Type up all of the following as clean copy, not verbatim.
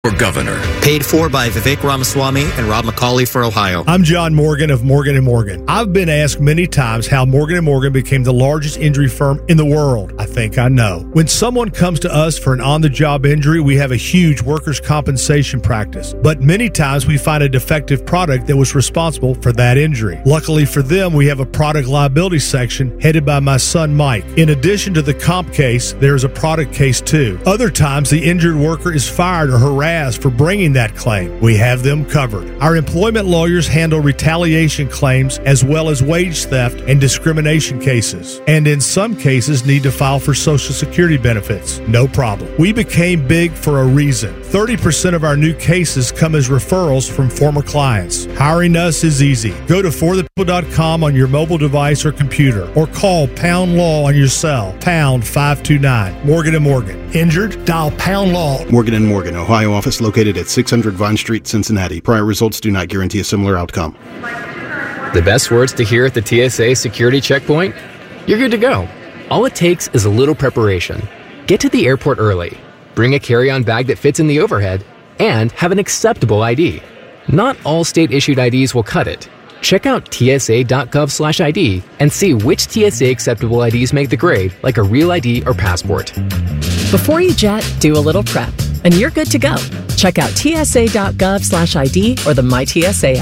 for governor. Paid for by Vivek Ramaswamy and Rob McCauley for Ohio. I'm John Morgan of Morgan & Morgan. I've been asked many times how Morgan & Morgan became the largest injury firm in the world. I think I know. When someone comes to us for an on-the-job injury, we have a huge workers' compensation practice. But many times we find a defective product that was responsible for that injury. Luckily for them, we have a product liability section headed by my son Mike. In addition to the comp case, there is a product case too. Other times, the injured worker is fired or harassed for bringing that claim. We have them covered. Our employment lawyers handle retaliation claims as well as wage theft and discrimination cases, and in some cases need to file for Social Security benefits. No problem. We became big for a reason. 30% of our new cases come as referrals from former clients. Hiring us is easy. Go to forthepeople.com on your mobile device or computer, or call Pound Law on your cell, pound 529. Morgan & Morgan. Injured? Dial Pound Law. Morgan & Morgan, Ohio office located at 600 Vine Street, Cincinnati. Prior results do not guarantee a similar outcome. The best words to hear at the TSA security checkpoint? You're good to go. All it takes is a little preparation. Get to the airport early, bring a carry-on bag that fits in the overhead, and have an acceptable ID. Not all state-issued IDs will cut it. Check out tsa.gov/ID and see which TSA acceptable IDs make the grade, like a real ID or passport. Before you jet, do a little prep, and you're good to go. Check out tsa.gov/ID or the MyTSA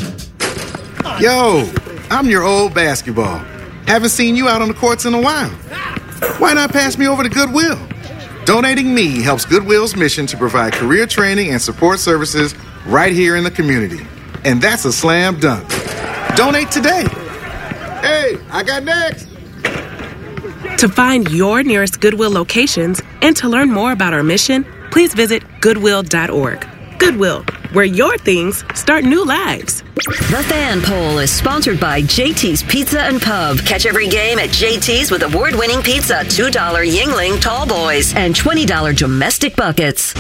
app. Yo, I'm your old basketball. Haven't seen you out on the courts in a while. Why not pass me over to Goodwill? Donating me helps Goodwill's mission to provide career training and support services right here in the community. And that's a slam dunk. Donate today. Hey, I got next. To find your nearest Goodwill locations and to learn more about our mission, please visit goodwill.org. Goodwill, where your things start new lives. The Fan Poll is sponsored by JT's Pizza and Pub. Catch every game at JT's with award-winning pizza, $2 Yingling Tall Boys, and $20 domestic buckets.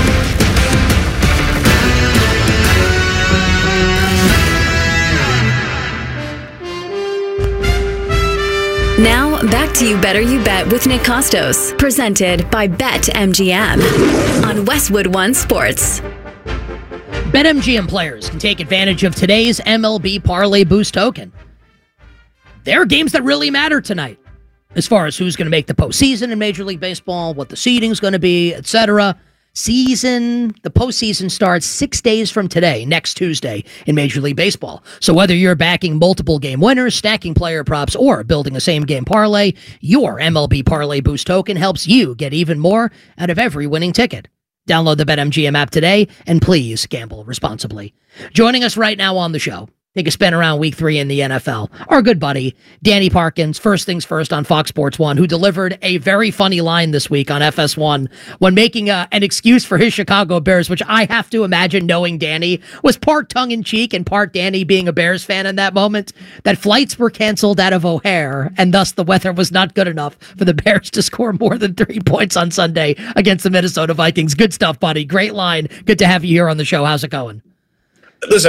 Now, back to You Better You Bet with Nick Costos, presented by BetMGM on Westwood One Sports. BetMGM players can take advantage of today's MLB Parlay Boost token. There are games that really matter tonight, as far as who's going to make the postseason in Major League Baseball, what the seeding's going to be, etc. The postseason starts 6 days from today, next Tuesday, in Major League Baseball. So whether you're backing multiple game winners, stacking player props, or building a same-game parlay, your MLB Parlay Boost token helps you get even more out of every winning ticket. Download the BetMGM app today, and please gamble responsibly. Joining us right now on the show, take a spin around Week 3 in the NFL, our good buddy, Danny Parkins, First Things First on Fox Sports 1, who delivered a very funny line this week on FS1 when making an excuse for his Chicago Bears, which I have to imagine, knowing Danny, was part tongue-in-cheek and part Danny being a Bears fan in that moment, that flights were canceled out of O'Hare, and thus the weather was not good enough for the Bears to score more than 3 points on Sunday against the Minnesota Vikings. Good stuff, buddy. Great line. Good to have you here on the show. How's it going? Listen,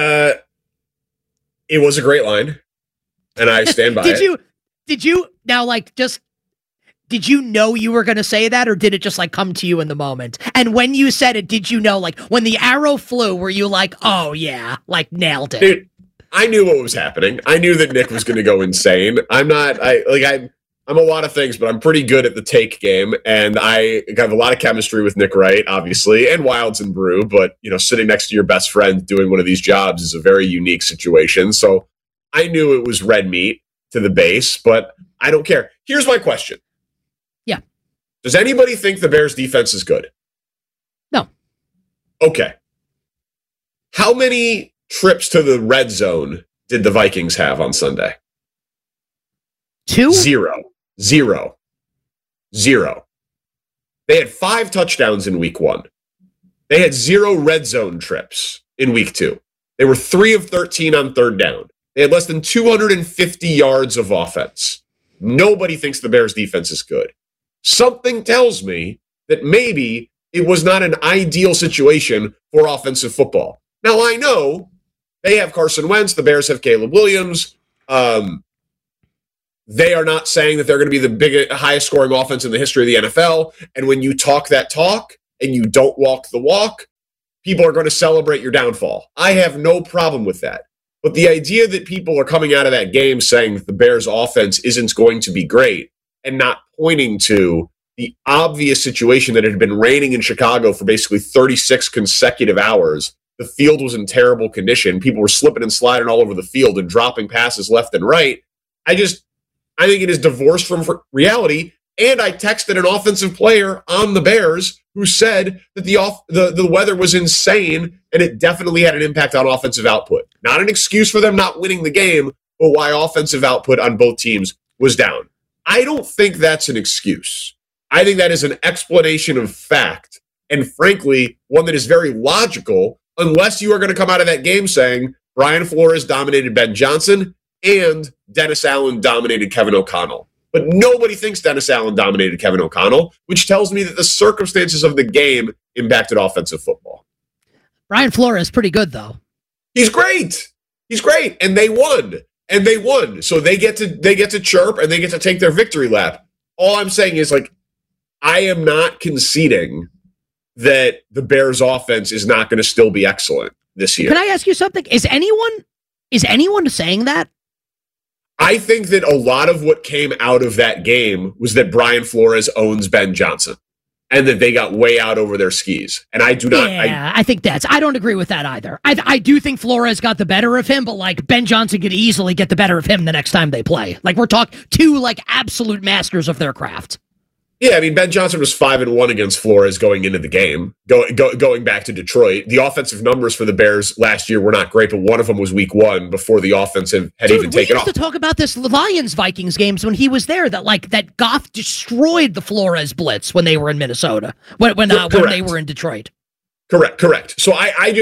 it was a great line, and I stand by it. Did you know you were going to say that, or did it just come to you in the moment? And when you said it, did you know, when the arrow flew, were you like, oh yeah, nailed it? Dude, I knew what was happening. I knew that Nick was going to go insane. I'm a lot of things, but I'm pretty good at the take game, and I have a lot of chemistry with Nick Wright, obviously, and Wilds and Brew, but, sitting next to your best friend doing one of these jobs is a very unique situation, so I knew it was red meat to the base, but I don't care. Here's my question. Yeah. Does anybody think the Bears' defense is good? No. Okay. How many trips to the red zone did the Vikings have on Sunday? 2? Zero. They had 5 touchdowns in week 1. They had 0 red zone trips in week 2. They were 3 of 13 on third down. They had less than 250 yards of offense. Nobody thinks the Bears defense is good. Something tells me that maybe it was not an ideal situation for offensive football. Now, I know they have Carson Wentz. The Bears have Caleb Williams. They are not saying that they're going to be the highest scoring offense in the history of the NFL. And when you talk that talk and you don't walk the walk, people are going to celebrate your downfall. I have no problem with that. But the idea that people are coming out of that game saying that the Bears offense isn't going to be great and not pointing to the obvious situation that had been raining in Chicago for basically 36 consecutive hours. The field was in terrible condition. People were slipping and sliding all over the field and dropping passes left and right. I think it is divorced from reality. And I texted an offensive player on the Bears who said that the weather was insane and it definitely had an impact on offensive output. Not an excuse for them not winning the game, but why offensive output on both teams was down. I don't think that's an excuse. I think that is an explanation of fact, and frankly, one that is very logical, unless you are going to come out of that game saying Brian Flores dominated Ben Johnson and Dennis Allen dominated Kevin O'Connell. But nobody thinks Dennis Allen dominated Kevin O'Connell, which tells me that the circumstances of the game impacted offensive football. Brian Flores pretty good, though. He's great. And they won. So they get to chirp and they get to take their victory lap. All I'm saying is, like, I am not conceding that the Bears offense is not going to still be excellent this year. Can I ask you something? Is anyone saying that? I think that a lot of what came out of that game was that Brian Flores owns Ben Johnson and that they got way out over their skis. And I do not. Yeah, I don't agree with that either. I do think Flores got the better of him, but like Ben Johnson could easily get the better of him the next time they play. Like we're talking two like absolute masters of their craft. Yeah, I mean, Ben Johnson was 5-1 against Flores going into the game, going back to Detroit. The offensive numbers for the Bears last year were not great, but one of them was week 1 before the offensive had even taken off. We used to talk about this Lions-Vikings games when he was there, that Goff destroyed the Flores blitz when they were in Minnesota, when they were in Detroit. Correct. So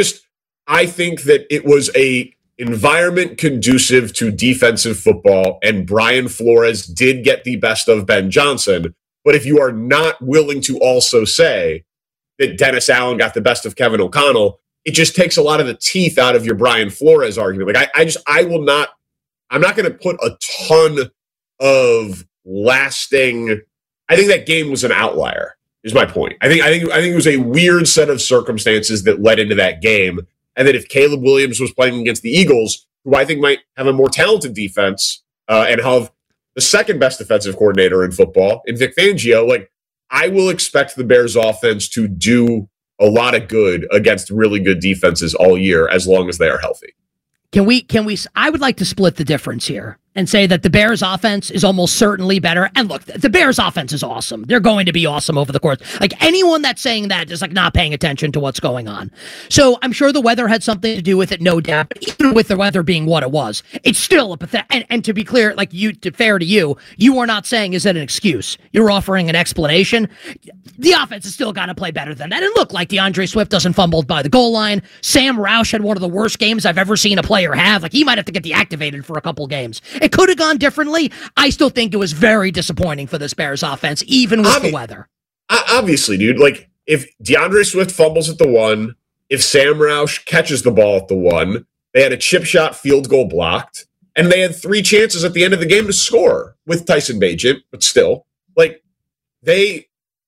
I think that it was a environment conducive to defensive football, and Brian Flores did get the best of Ben Johnson. But if you are not willing to also say that Dennis Allen got the best of Kevin O'Connell, it just takes a lot of the teeth out of your Brian Flores argument. Like I'm not going to put a ton of lasting. I think that game was an outlier, is my point. I think it was a weird set of circumstances that led into that game. And that if Caleb Williams was playing against the Eagles, who I think might have a more talented defense and have the second best defensive coordinator in football, in Vic Fangio, like I will expect the Bears offense to do a lot of good against really good defenses all year as long as they are healthy. Can we, I would like to split the difference here and say that the Bears offense is almost certainly better. And look, the Bears offense is awesome. They're going to be awesome over the course. Like anyone that's saying that is like not paying attention to what's going on. So I'm sure the weather had something to do with it, no doubt. But even with the weather being what it was, it's still a pathetic. And to be clear, like fair to you, you are not saying is it an excuse. You're offering an explanation. The offense has still got to play better than that. And look, like DeAndre Swift doesn't fumble by the goal line. Sam Roush had one of the worst games I've ever seen a player have. Like he might have to get deactivated for a couple games. It could have gone differently. I still think it was very disappointing for this Bears offense, even with the weather. Obviously, dude. Like if DeAndre Swift fumbles at the 1, if Sam Roush catches the ball at the 1, they had a chip shot field goal blocked, and they had 3 chances at the end of the game to score with Tyson Bagent. But still, like they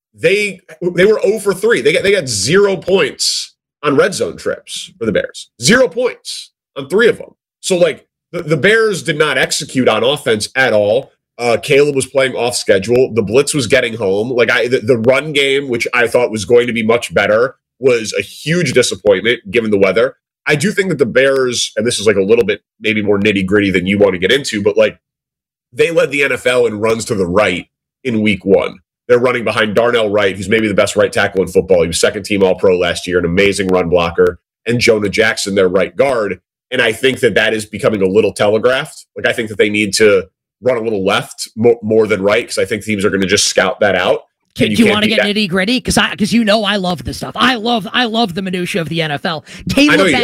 were 0 for 3. They got 0 points on red zone trips for the Bears. 0 points on 3 of them. So like the Bears did not execute on offense at all. Caleb was playing off schedule. The blitz was getting home. Like the run game, which I thought was going to be much better, was a huge disappointment given the weather. I do think that the Bears, and this is like a little bit maybe more nitty gritty than you want to get into, but like they led the NFL in runs to the right in week 1. They're running behind Darnell Wright, who's maybe the best right tackle in football. He was second team All-Pro last year, an amazing run blocker, and Jonah Jackson, their right guard. And I think that is becoming a little telegraphed. Like I think that they need to run a little left more than right, because I think teams are going to just scout that out. Do you want to get nitty gritty? Because I love this stuff. I love the minutia of the NFL. Caleb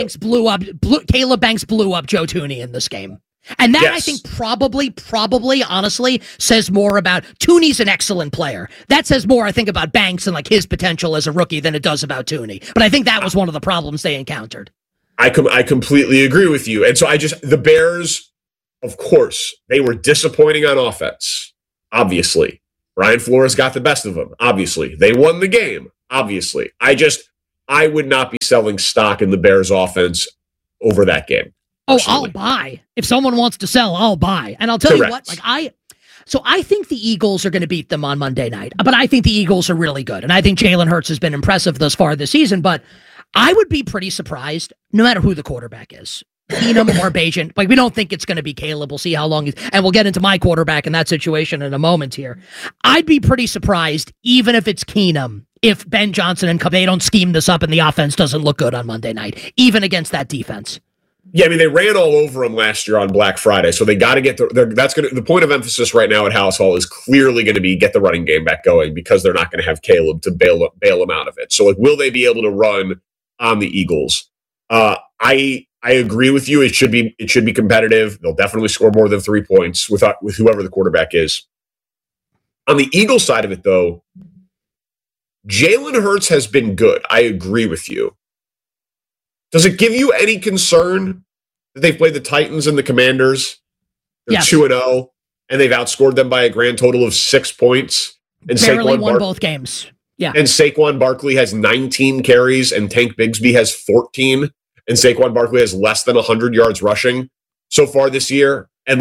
Banks blew up Joe Thuney in this game. And that, yes. I think, probably, honestly, says more about Thuney's an excellent player. That says more, I think, about Banks and like his potential as a rookie than it does about Thuney. But I think that was one of the problems they encountered. I completely agree with you. And so the Bears, of course, they were disappointing on offense. Obviously. Brian Flores got the best of them. Obviously. They won the game. obviously. I would not be selling stock in the Bears offense over that game. Oh, I'll buy. If someone wants to sell, I'll buy. And I'll tell you what, so I think the Eagles are going to beat them on Monday night, but I think the Eagles are really good. And I think Jalen Hurts has been impressive thus far this season, but I would be pretty surprised no matter who the quarterback is. Keenum or Bajan. Like, we don't think it's going to be Caleb. We'll see how long and we'll get into my quarterback in that situation in a moment here. I'd be pretty surprised, even if it's Keenum, if Ben Johnson and they don't scheme this up and the offense doesn't look good on Monday night, even against that defense. Yeah, I mean, they ran all over him last year on Black Friday, so they got to get the point of emphasis right now at House Hall is clearly going to be get the running game back going because they're not going to have Caleb to bail them out of it. So, like, will they be able to run on the Eagles? I agree with you. It should be competitive. They'll definitely score more than 3 points with whoever the quarterback is. On the Eagles side of it, though, Jalen Hurts has been good. I agree with you. Does it give you any concern that they've played the Titans and the Commanders? They're 2-0, and they've outscored them by a grand total of 6 points. And barely won both games. Yeah. And Saquon Barkley has 19 carries, and Tank Bigsby has 14. And Saquon Barkley has less than 100 yards rushing so far this year. And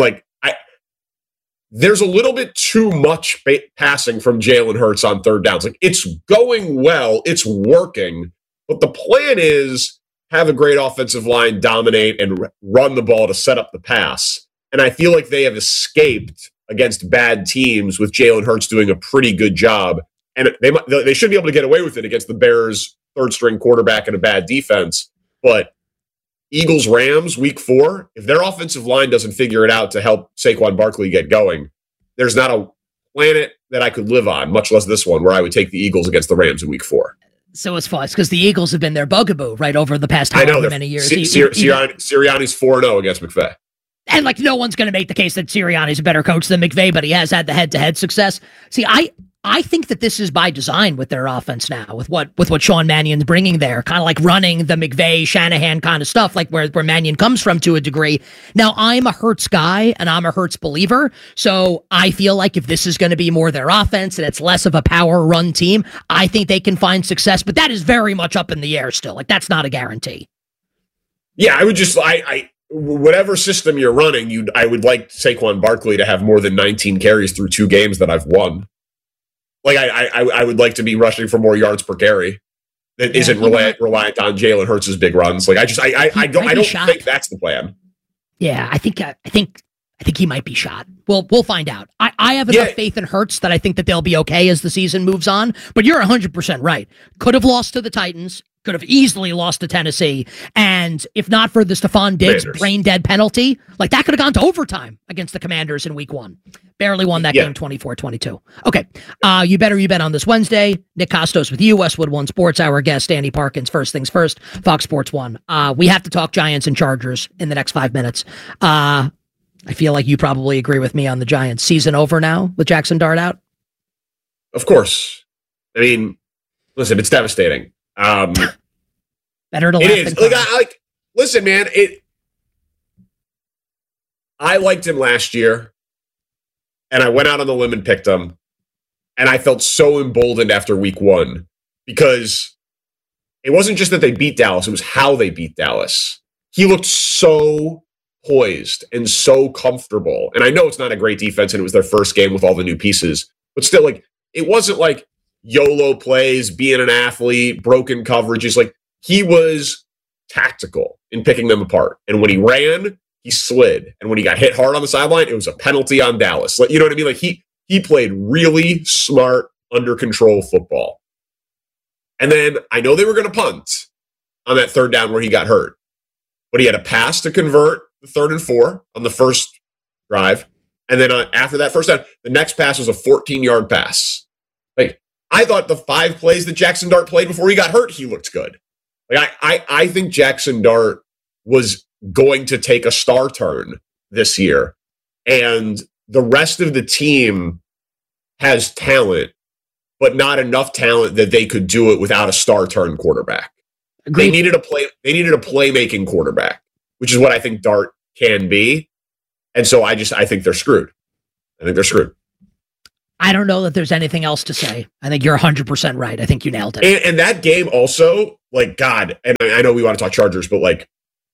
there's a little bit too much passing from Jalen Hurts on third downs. Like, it's going well, it's working, but the plan is have a great offensive line dominate and run the ball to set up the pass. And I feel like they have escaped against bad teams with Jalen Hurts doing a pretty good job. And they should be able to get away with it against the Bears' third-string quarterback and a bad defense. But Eagles-Rams, week 4, if their offensive line doesn't figure it out to help Saquon Barkley get going, there's not a planet that I could live on, much less this one, where I would take the Eagles against the Rams in week 4. So it's fun because the Eagles have been their bugaboo right over the past however many years. Sirianni's 4-0 against McVay. And no one's going to make the case that Sirianni's a better coach than McVay, but he has had the head-to-head success. See, I think that this is by design with their offense now, with what Sean Mannion's bringing there, kind of like running the McVay, Shanahan kind of stuff, like where Mannion comes from to a degree. Now, I'm a Hurts guy and I'm a Hurts believer, so I feel like if this is going to be more their offense and it's less of a power run team, I think they can find success, but that is very much up in the air still. Like, that's not a guarantee. Yeah, I would just, whatever system you're running, I would like Saquon Barkley to have more than 19 carries through 2 games that I've won. Like, I would like to be rushing for more yards per carry that isn't reliant on Jalen Hurts' big runs. Like, I don't think that's the plan. Yeah, I think he might be shot. We'll find out. I have enough faith in Hurts that I think that they'll be okay as the season moves on. But you're 100% right. Could have lost to the Titans. Could have easily lost to Tennessee. And if not for the Stephon Diggs brain-dead penalty, like, that could have gone to overtime against the Commanders in week 1. Barely won that game 24-22. Okay. You bet on this Wednesday. Nick Kostos with you, Westwood One Sports. Our guest, Andy Parkins. First things first, Fox Sports 1. We have to talk Giants and Chargers in the next 5 minutes. I feel like you probably agree with me on the Giants. Season over now with Jackson Dart out? Of course. I mean, listen, it's devastating. Better to laugh than cry. Listen, man, I liked him last year, and I went out on the limb and picked him, and I felt so emboldened after week 1 because it wasn't just that they beat Dallas, it was how they beat Dallas. He looked so poised and so comfortable, and I know it's not a great defense, and it was their first game with all the new pieces, but still, like, it wasn't like YOLO plays, being an athlete, broken coverages. Like, he was tactical in picking them apart. And when he ran, he slid. And when he got hit hard on the sideline, it was a penalty on Dallas. Like, you know what I mean? Like, he played really smart, under control football. And then I know they were going to punt on that third down where he got hurt. But he had a pass to convert the 3rd and 4 on the first drive. And then after that first down, the next pass was a 14-yard pass. Like, I thought the 5 plays that Jackson Dart played before he got hurt, he looked good. Like, I think Jackson Dart was going to take a star turn this year. And the rest of the team has talent, but not enough talent that they could do it without a star turn quarterback. Agreed. They needed a playmaking quarterback, which is what I think Dart can be. And so I think they're screwed. I don't know that there's anything else to say. I think you're 100% right. I think you nailed it. And that game also, like, God, and I know we want to talk Chargers, but like,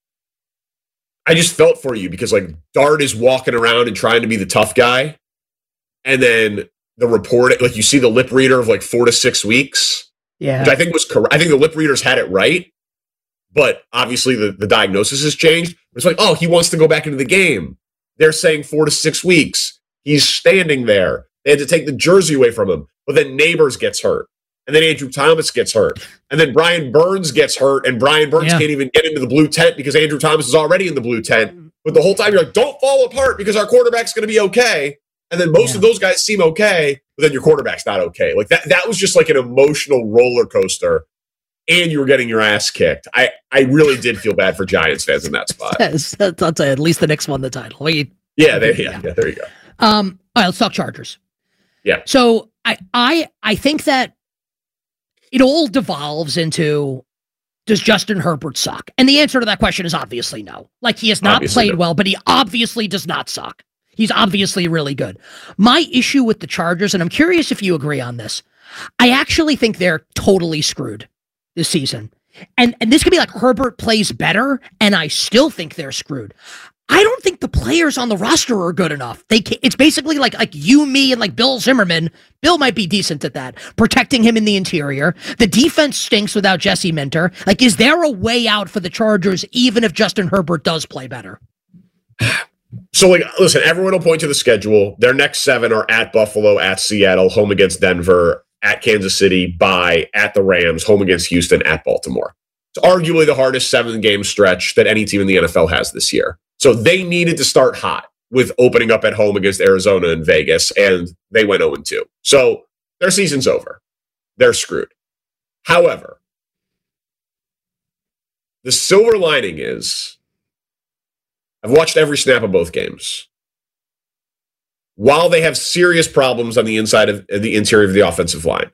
I just felt for you because like Dart is walking around and trying to be the tough guy. And then the report, like you see the lip reader of like 4 to 6 weeks. Yeah. Which I think was correct. I think the lip readers had it right. But obviously the diagnosis has changed. It's like, oh, he wants to go back into the game. They're saying 4 to 6 weeks. He's standing there. They had to take the jersey away from him. But then Neighbors gets hurt. And then Andrew Thomas gets hurt. And then Brian Burns gets hurt. And Brian Burns can't even get into the blue tent because Andrew Thomas is already in the blue tent. But the whole time you're like, don't fall apart because our quarterback's going to be okay. And then most of those guys seem okay. But then your quarterback's not okay. Like that was just like an emotional roller coaster. And you were getting your ass kicked. I really did feel bad for Giants fans in that spot. Yes, I'll tell you, at least the Knicks won the title. There you go. All right, let's talk Chargers. Yeah. So I think that it all devolves into, does Justin Herbert suck? And the answer to that question is obviously no. Like, he has not played well, but he obviously does not suck. He's obviously really good. My issue with the Chargers, and I'm curious if you agree on this, I actually think they're totally screwed this season. And this could be like Herbert plays better, and I still think they're screwed. I don't think the players on the roster are good enough. It's basically like you, me, and like Bill Zimmerman. Bill might be decent at that, protecting him in the interior. The defense stinks without Jesse Minter. Like, is there a way out for the Chargers, even if Justin Herbert does play better? So, like, listen, everyone will point to the schedule. Their next 7 are at Buffalo, at Seattle, home against Denver, at Kansas City, bye, at the Rams, home against Houston, at Baltimore. It's arguably the hardest 7-game stretch that any team in the NFL has this year. So they needed to start hot with opening up at home against Arizona and Vegas, and they went 0-2. So their season's over. They're screwed. However, the silver lining is I've watched every snap of both games. While they have serious problems on the inside of the interior of the offensive line,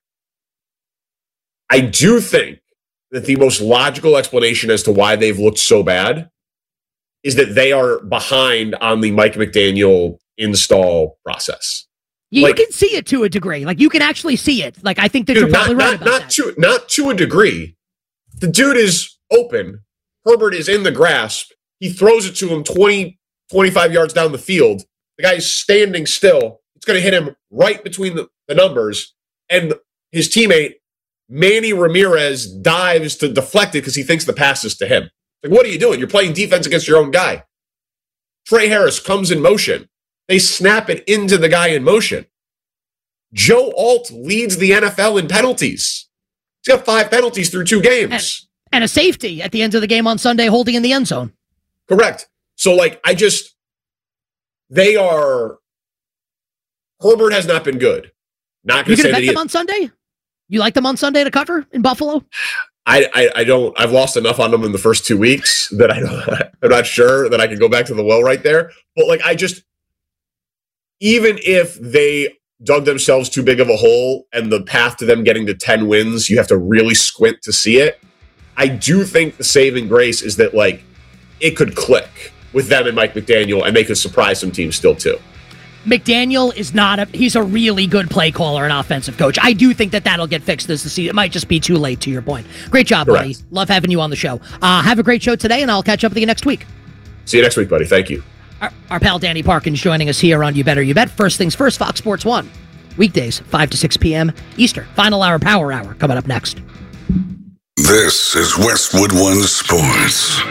I do think that the most logical explanation as to why they've looked so bad is that they are behind on the Mike McDaniel install process. You can see it to a degree. Like, you can actually see it. Like, I think that you're probably right about that. Not to a degree. The dude is open. Herbert is in the grasp. He throws it to him 20, 25 yards down the field. The guy is standing still. It's going to hit him right between the numbers. And his teammate, Manny Ramirez, dives to deflect it because he thinks the pass is to him. Like, what are you doing? You're playing defense against your own guy. Trey Harris comes in motion. They snap it into the guy in motion. Joe Alt leads the NFL in penalties. He's got 5 penalties through 2 games. And a safety at the end of the game on Sunday holding in the end zone. Correct. So, like, Herbert has not been good. Not going to say that them on Sunday? You like them on Sunday to cover in Buffalo? I don't. I've lost enough on them in the first 2 weeks that I'm not sure that I can go back to the well right there. But like, even if they dug themselves too big of a hole and the path to them getting to 10 wins, you have to really squint to see it. I do think the saving grace is that like it could click with them and Mike McDaniel, and they could surprise some teams still too. McDaniel is he's a really good play caller and offensive coach. I do think that that'll get fixed this season. It might just be too late, to your point. Great job, buddy. Love having you on the show. Have a great show today, and I'll catch up with you next week. See you next week, buddy. Thank you. Our pal Danny Parkins joining us here on You Better You Bet. First things first, Fox Sports 1. Weekdays, 5 to 6 p.m. Eastern. Final hour, power hour, coming up next. This is Westwood One Sports.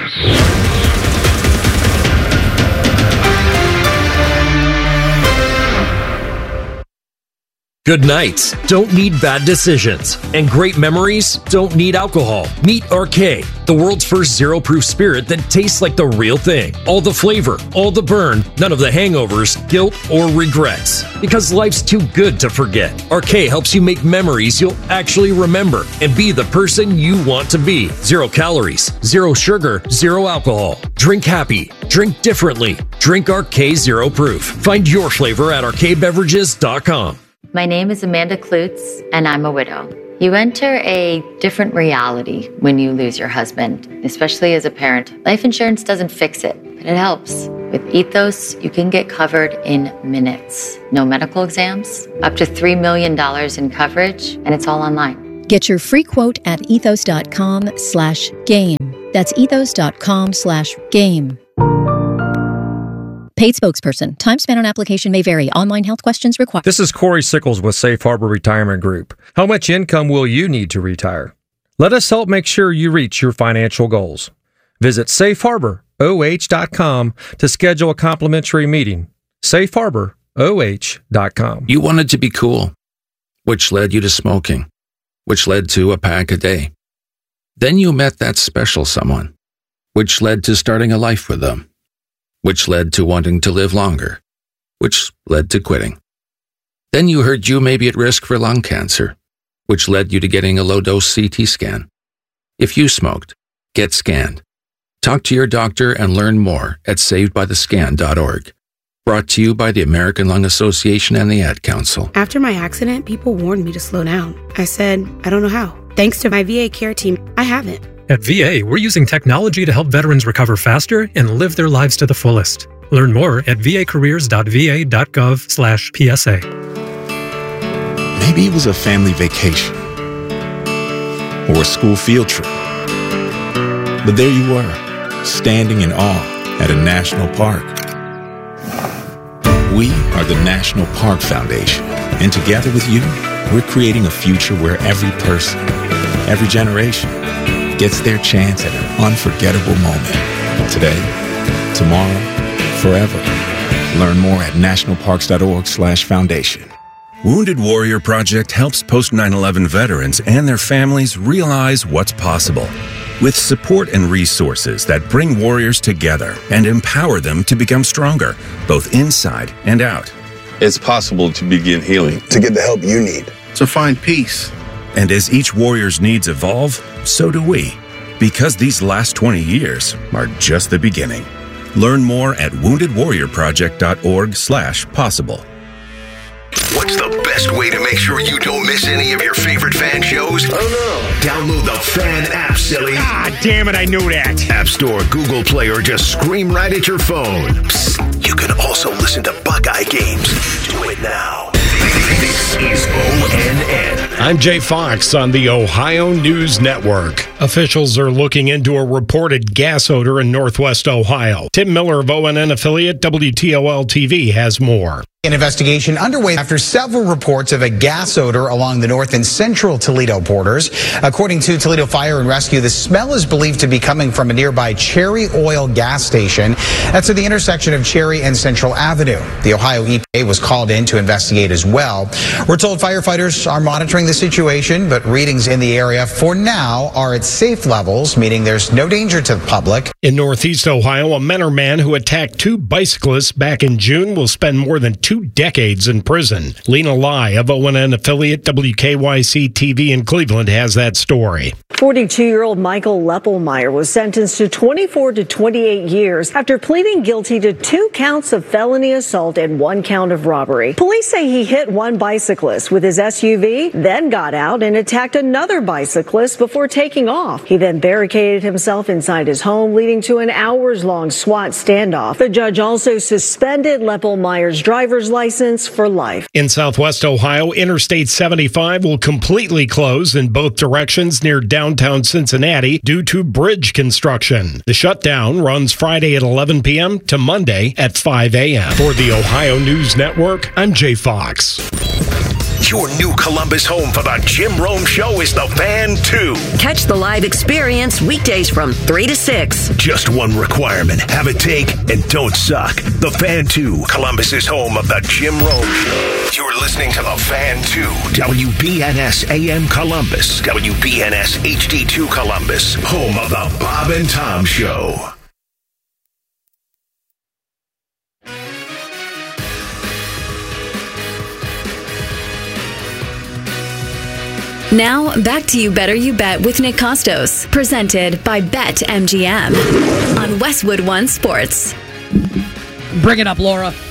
Good nights don't need bad decisions, and great memories don't need alcohol. Meet Arcade, the world's first zero-proof spirit that tastes like the real thing. All the flavor, all the burn, none of the hangovers, guilt, or regrets. Because life's too good to forget. Arcade helps you make memories you'll actually remember and be the person you want to be. 0 calories, 0 sugar, 0 alcohol. Drink happy. Drink differently. Drink Arcade Zero Proof. Find your flavor at arcadebeverages.com. My name is Amanda Klutz, and I'm a widow. You enter a different reality when you lose your husband, especially as a parent. Life insurance doesn't fix it, but it helps. With Ethos, you can get covered in minutes. No medical exams, up to $3 million in coverage, and it's all online. Get your free quote at ethos.com/game. That's ethos.com/game. Paid spokesperson. Time spent on application may vary. Online health questions required. This is Corey Sickles with Safe Harbor Retirement Group. How much income will you need to retire? Let us help make sure you reach your financial goals. Visit safeharboroh.com to schedule a complimentary meeting. safeharboroh.com. You wanted to be cool, which led you to smoking, which led to a pack a day. Then you met that special someone, which led to starting a life with them, which led to wanting to live longer, which led to quitting. Then you heard you may be at risk for lung cancer, which led you to getting a low-dose CT scan. If you smoked, get scanned. Talk to your doctor and learn more at savedbythescan.org. Brought to you by the American Lung Association and the Ad Council. After my accident, people warned me to slow down. I said, I don't know how. Thanks to my VA care team, I haven't. At VA, we're using technology to help veterans recover faster and live their lives to the fullest. Learn more at vacareers.va.gov/PSA. Maybe it was a family vacation or a school field trip. But there you were, standing in awe at a national park. We are the National Park Foundation, and together with you, we're creating a future where every person, every generation, gets their chance at an unforgettable moment. Today, tomorrow, forever. Learn more at nationalparks.org/foundation. Wounded Warrior Project helps post-9/11 veterans and their families realize what's possible. With support and resources that bring warriors together and empower them to become stronger, both inside and out. It's possible to begin healing, to get the help you need, to find peace. And as each warrior's needs evolve, so do we. Because these last 20 years are just the beginning. Learn more at woundedwarriorproject.org/possible. What's the best way to make sure you don't miss any of your favorite fan shows? Oh no! Download the Fan app, silly. Ah, damn it, I knew that. App Store, Google Play, or just scream right at your phone. Psst, you can also listen to Buckeye games. Do it now. This is ONN. I'm Jay Fox on the Ohio News Network. Officials are looking into a reported gas odor in Northwest Ohio. Tim Miller of ONN affiliate WTOL-TV has more. An investigation underway after several reports of a gas odor along the north and central Toledo borders. According to Toledo Fire and Rescue, the smell is believed to be coming from a nearby Cherry Oil gas station. That's at the intersection of Cherry and Central Avenue. The Ohio EPA was called in to investigate as well. We're told firefighters are monitoring the situation, but readings in the area for now are at safe levels, meaning there's no danger to the public. In Northeast Ohio, a Menor man who attacked two bicyclists back in June will spend more than 2 decades in prison. Lena Lai of ONN affiliate WKYC-TV in Cleveland has that story. 42-year-old Michael Leppelmeyer was sentenced to 24 to 28 years after pleading guilty to 2 counts of felony assault and 1 count of robbery. Police say he hit one bicyclist with his SUV, then got out and attacked another bicyclist before taking off. He then barricaded himself inside his home, leading to an hours-long SWAT standoff. The judge also suspended Leppelmeyer's driver's license for life. In Southwest Ohio, Interstate 75 will completely close in both directions near downtown Cincinnati due to bridge construction. The shutdown runs Friday at 11 p.m. to Monday at 5 a.m. For the Ohio News Network, I'm Jay Fox. Your new Columbus home for the Jim Rome Show is the Fan 2. Catch the live experience weekdays from 3 to 6. Just one requirement. Have a take and don't suck. The Fan 2, Columbus's home of the Jim Rome Show. You're listening to the Fan 2, WBNS AM Columbus, WBNS HD2 Columbus, home of the Bob and Tom Show. Now, back to You Better You Bet with Nick Costos, presented by BetMGM on Westwood One Sports. Bring it up, Laura.